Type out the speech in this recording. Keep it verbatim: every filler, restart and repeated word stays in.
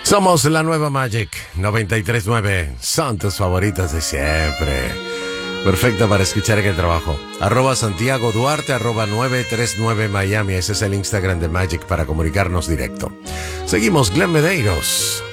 Somos la nueva Magic noventa y tres punto nueve. Son tus favoritas de siempre. Perfecta para escuchar en el trabajo. Arroba Santiago Duarte, arroba nueve tres nueve Miami. Ese es el Instagram de Magic para comunicarnos directo. Seguimos, Glenn Medeiros.